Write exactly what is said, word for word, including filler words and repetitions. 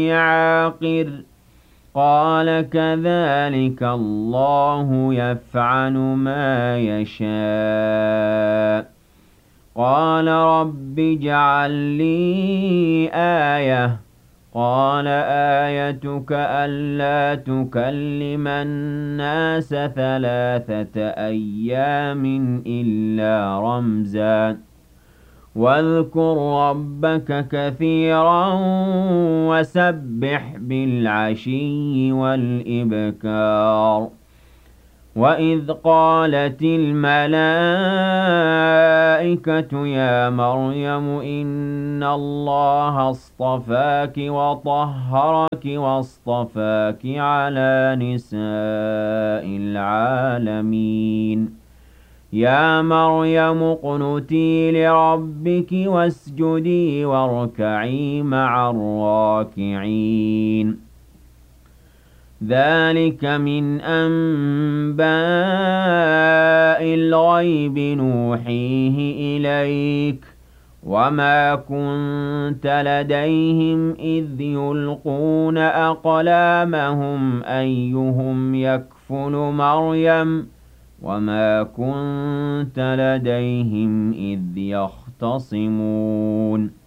عاقر قال كذلك الله يفعل ما يشاء قال رب اجعل لي آية قال آيتك ألا تكلم الناس ثلاثة أيام إلا رمزا واذكر ربك كثيرا وسبح بالعشي والإبكار وإذ قالت الملائكة يا مريم إن الله اصطفاك وطهرك واصطفاك على نساء العالمين يا مريم اقنتي لربك واسجدي واركعي مع الراكعين ذلك من أنباء الغيب نوحيه إليك وما كنت لديهم إذ يلقون أقلامهم أيهم يكفل مريم وما كنت لديهم إذ يختصمون